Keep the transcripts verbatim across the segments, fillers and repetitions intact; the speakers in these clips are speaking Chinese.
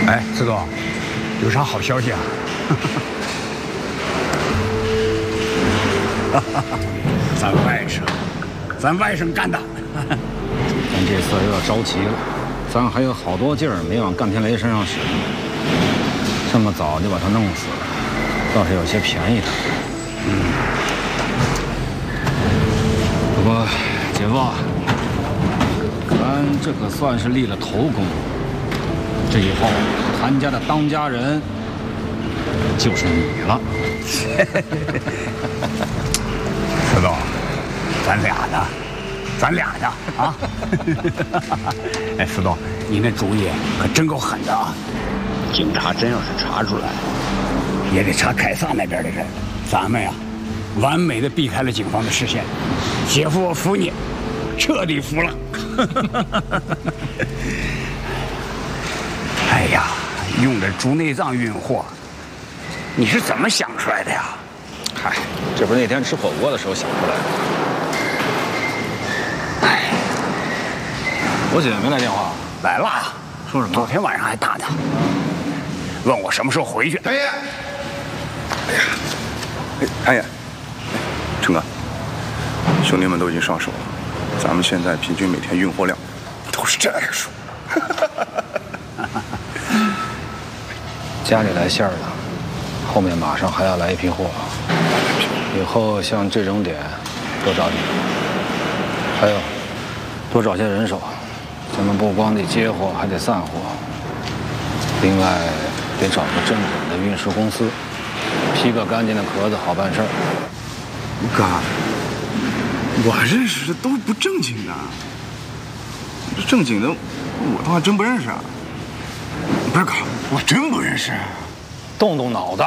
哎，司总，有啥好消息啊？咱外甥，咱外甥干的。 咱这次有点着急了，咱还有好多劲儿没往干天雷身上使。这么早就把他弄死了，倒是有些便宜他。嗯。不过，姐夫，咱这可算是立了头功。这以后，谭家的当家人就是你了。 司总，咱俩的，咱俩的啊！哎，司总，你那主意可真够狠的啊！警察真要是查出来，也得查凯撒那边的人。咱们呀，完美的避开了警方的视线。姐夫，我服你，彻底服了。哎呀，用着猪内脏运货，你是怎么想出来的呀？ 嗨，这不是那天吃火锅的时候想出来的。 哎， 我姐没来电话， 来了， 说什么？ 昨天晚上还打呢，问我什么时候回去。 谭爷，哎呀，哎，谭爷，陈哥，兄弟们都已经上手了，咱们现在平均每天运货量都是这个数。 家里来馅儿了，后面马上还要来一批货。以后像这种点，多找几个，还有多找些人手。咱们不光得接货，还得散货。另外，得找个正经的运输公司，批个干净的壳子，好办事儿。 哥，我认识的都不正经的，这正经的我倒还真不认识啊。不是哥，我真不认识。 动动脑子。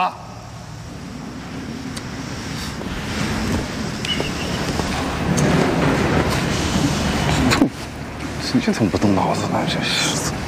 你这怎么不动脑子呢？这是。